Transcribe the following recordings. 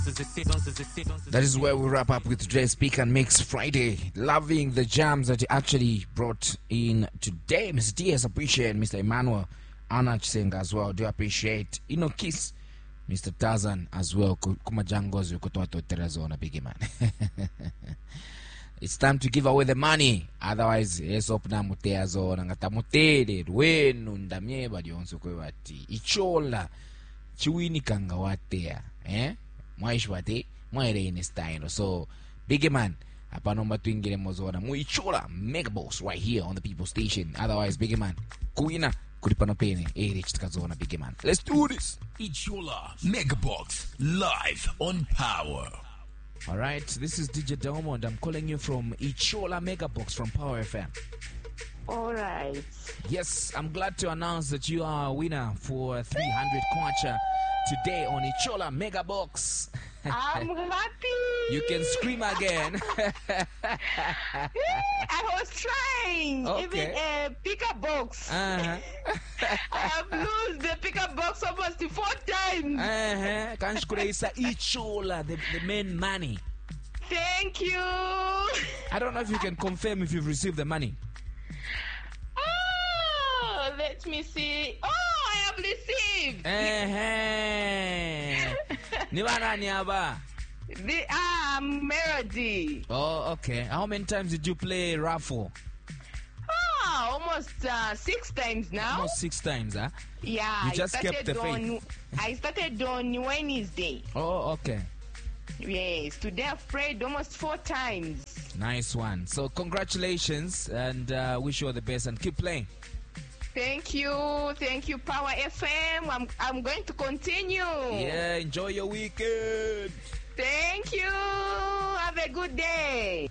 That is where we wrap up with today's Pick and Mix Friday. Loving the jams that you actually brought in today. Mr. Diaz, appreciate Mr. Emmanuel Anach Singh as well. Do appreciate Kiss Mr. Tarzan as well. Kumajangos yukototo terazona big man. It's time to give away the money. Otherwise, esopna muteazona ngatamutede wenu ndamye badionso kwebati. Ichola chiwini kangawatea. Mwaishwate mwaire in style. So big man apanomba twingire mozona muichola megabox right here on the People Station. Otherwise, big man kuina kuripanopene erich tkazona big man. Let's do this. Ichola Megabox live on Power. All right, this is DJ Domo and I'm calling you from Ichola Megabox from Power FM. All right. Yes, I'm glad to announce that you are a winner for 300 kwacha today on Ichola Megabox. I'm happy. You can scream again. I was trying. Okay. Even a pickup box. I have lost the pickup box almost 4 times. Kanshkureisa Ichola, the main money. Thank you. I don't know if you can confirm if you've received the money. Oh, let me see. Oh, I have received. Nibana Niaba. The Melody. Oh, okay. How many times did you play raffle? Almost 6 times now. Almost 6 times, huh? Yeah. You just kept the faith. I started on Wednesday. Oh, okay. Yes. Today I've prayed almost 4 times. Nice one. So congratulations and wish you all the best and keep playing. Thank you, Power FM. I'm going to continue. Yeah, enjoy your weekend. Thank you. Have a good day.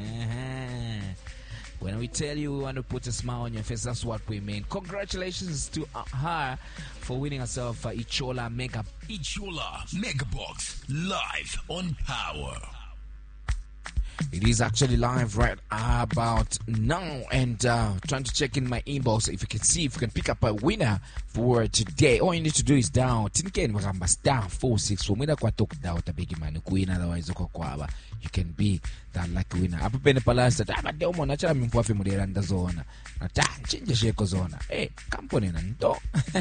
When we tell you we want to put a smile on your face, that's what we mean. Congratulations to her for winning herself Ichola Megabox live on Power. It is actually live right about now, and trying to check in my inbox if you can see if you can pick up a winner for today. All you need to do is down tinken wakamba *464 mwida kwa talk down tabiki mani kuina, otherwise kwa you can be that lucky winner. Apa pene palasa ta ba demo na chala mimfuafi muderanda zona na ta chinje sheko zona kampone na nto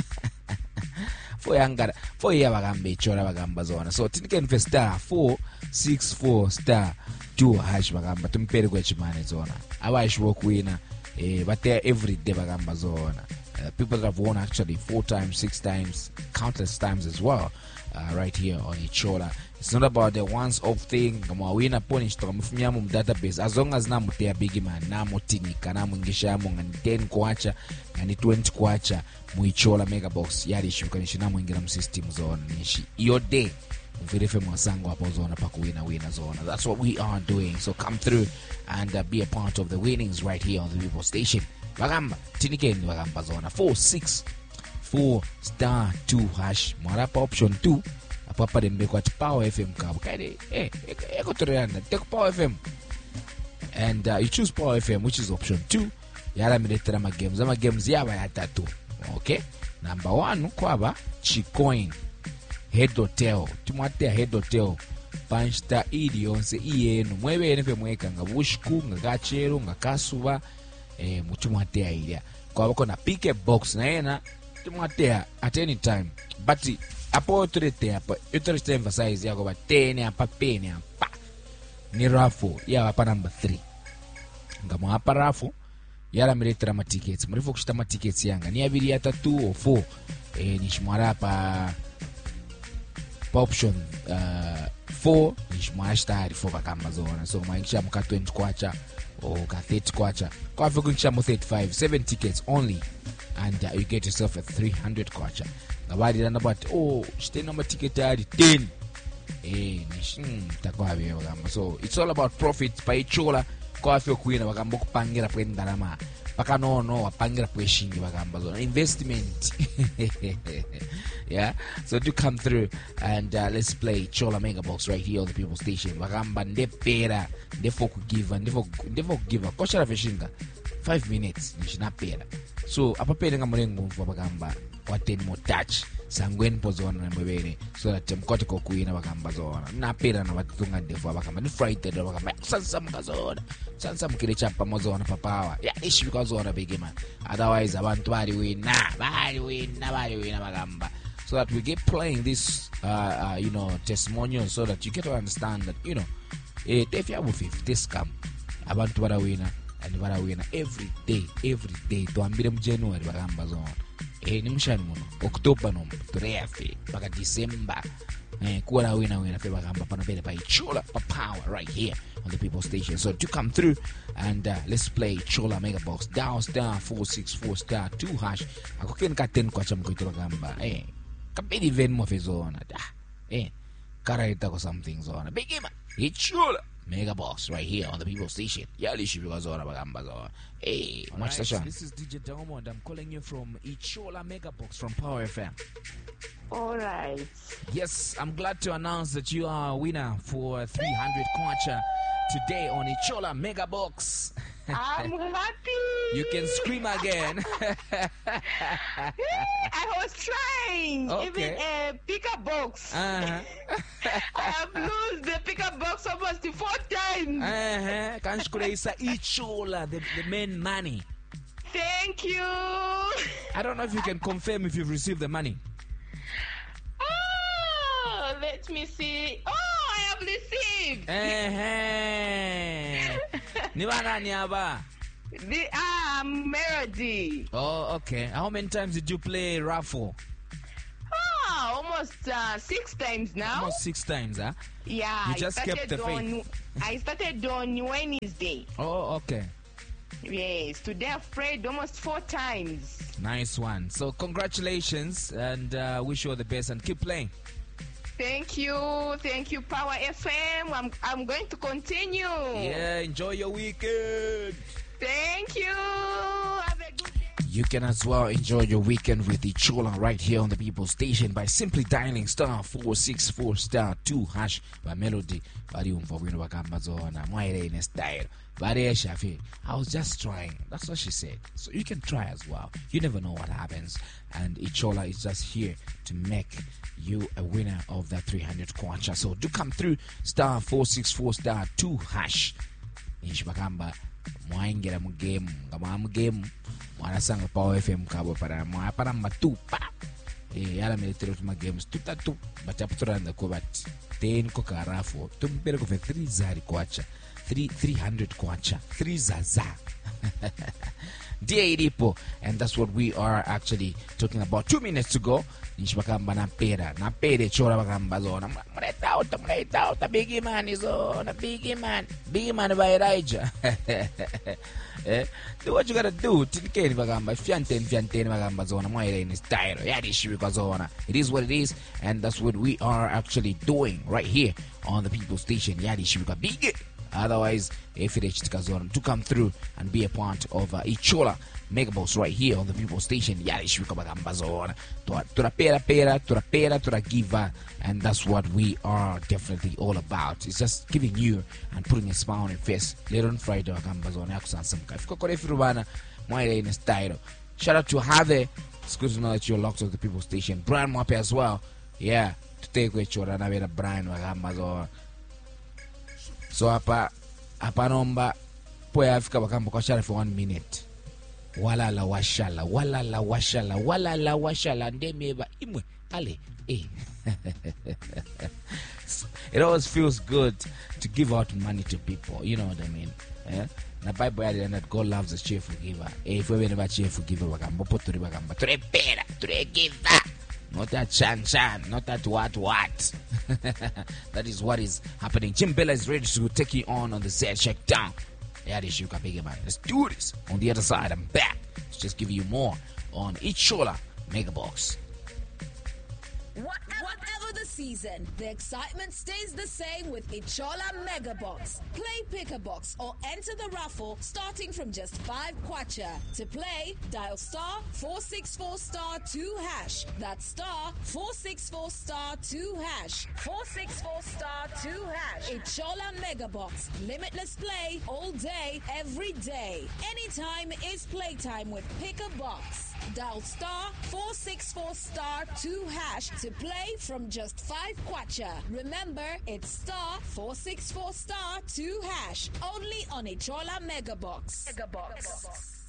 for ya bagamba ichola bagamba zona. So tinken fe *464 *2 hash bagamba tumpere kwa chimane zona abayish wokuwina but they every day bagamba zona. People that have won actually 4 times, 6 times, countless times as well, right here on Ichola. It's not about the once-off thing. Wina punish to mfumiamu database as long as namu tea big man namu tinika namu ngishamu ngani 10 kwacha ngani 20 kwacha mu Ichola Megabox yari shukanishi namu ingira mu system zone nishi iyo day mvirefe mwasango hapo zona pa kuwina zona. That's what we are doing. So come through and be a part of the winnings right here on the People Station. Bagamba tinikeni bagamba zona 464 *2 hash mwarapa option 2 apapa dembe kwa Power FM kabu kaide eko toreyanda take Power FM and you choose Power FM, which is option 2. Yala miletera games yaba ya 3. Okay, number 1 kwaba Chicoin Head Hotel timwatea Head Hotel panchita ili yonse iyenu mwebe nefe mweka nga bushku nga gachero nga kasuba mutimwatea ilya kwa wako na pick a box na yena timwatea at any time, but apo turete emphasize yako ba tene apa pene apa ni raffle ya hapa number 3 nga mwapa raffle yala miletera ma tickets murifo kushita ma tickets yanga ni abiri ya 3 or 4 nishimwara pa option 4 nishimwashita hari 4 bakamba zona. So mwaingisha muka 20 kwacha or ka 30 kwacha kwa fiku ngisha mu 35 7 tickets only and you get yourself a 300 kwacha ngabadi lana but shitena ma ticket hari 10 takwa biyo bakamba. So it's all about profit pa Ichola kwa fiku kuina bakamba kupangira pwendalama paka no wapangira pweshingi bagamba zona investment. Yeah, so do come through and let's play Ichola Megabox right here on the People Station. Bagamba ndepera ndefo kugiva koshara feshinga 5 minutes nishina pera. So apa pera ngamulengo mfu bagamba what 10 more touch sangweni pozona mbebele so that mkote kokuina bakamba zona napera na batunga ndefu bakamba ni Friday bakamba sansa mkazona sansa mkile chapa mozona papawa ya ishi because big man otherwise abantu bali wina bakamba so that we get playing this testimonials so that you get to understand that if you have 50 scam abantu barawina and barawina every day to ambire mu January bakamba zona ni mshani muno October no turefe baka December kuwa wina fe bakamba panapele pa Ichola pa power right here on the People Station. So to come through and let's play Ichola Mega Box down star 464 star 2 hash akokeni ka 10 kwacha mkoito bakamba kapedi ven mo fe zona karaita ko something zona bigima Ichola Mega Box right here on the People Station. This is DJ Domo and I'm calling you from Ichola Mega Box from Power FM. Alright. Yes, I'm glad to announce that you are a winner for 300 kwacha today on Ichola Mega Box. I'm happy. You can scream again. I was trying. Okay. Even pick a box. I have lost the pickup box almost 4 times. Kanshkureisa Ichola, the main money. Thank you. I don't know if you can confirm if you've received the money. Oh, let me see. Oh, I have received. Nibana nyaba. The Melody. Oh, okay. How many times did you play raffle? Almost 6 times now. Almost 6 times, huh? Yeah. You just kept the faith. I started on Wednesday. Oh, okay. Yes. Today I've prayed almost 4 times. Nice one. So congratulations and wish you all the best and keep playing. Thank you, Power FM. I'm going to continue. Yeah, enjoy your weekend. Thank you. Have a good day. You can as well enjoy your weekend with Ichola right here on the People Station by simply dialing star 464 star 2 hash by Melody. I was just trying. That's what she said. So you can try as well. You never know what happens. And Ichola is just here to make you a winner of that 300 kwacha. So do come through star 464 star 2 hash. Ishbakamba mwaingira mu game ngama mu game mwanasanga Power FM kabo para mwapara matupa yala military tuma games tutatu bachaputura ko bat 10 ko karafu tumpere ko 3 zari kwacha 300 kwacha 3 zaza Dipo, and that's what we are actually talking about. 2 minutes to go. Nishbakamba na pere chora bakamba zona. Mreta out, big man is on a big man by Elijah. Do what you gotta do. Tinkeni bagamba, fianten bagamba zona. My rain is tired. Yadishi zona. It is what it is, and that's what we are actually doing right here on the People Station. Yadishi big. Otherwise, if it is to come through and be a part of Ichola Mega Box right here on the People Station, to giver, and that's what we are definitely all about. It's just giving you and putting a smile on your face. Later on Friday, shout out to Have. It's good to know that you're locked on the People Station. Brian Mwape as well. Yeah, to take with Chora na Brian Wagamba. So hapa nomba poya afika bakamba kwa shara for 1 minute. Wala la washala ndemeba imwe ale It always feels good to give out money to people, you know what I mean? Na Bible yadi that God loves a cheerful giver. If we never cheerful giver bakamba poturi bakamba turepera turegiva. Not that chan, not that what. That is what is happening. Jim Bella is ready to take you on the Z Check Down. Yeah, this you big man. Let's do this. On the other side, I'm back to just give you more on Ichola Mega Box. Whatever the season, the excitement stays the same with Ichola Mega Box. Play Pick a Box or enter the raffle starting from just 5 kwacha. To play, dial star 464 star 2 hash. That's star 464 star 2 hash. 464 star 2 hash. Ichola Mega Box. Limitless play all day, every day. Anytime is playtime with Pick a Box. Dial star 464 star 2 hash to play from just 5 kwacha. Remember, it's star 464 star 2 hash. Only on Ichola Mega Box.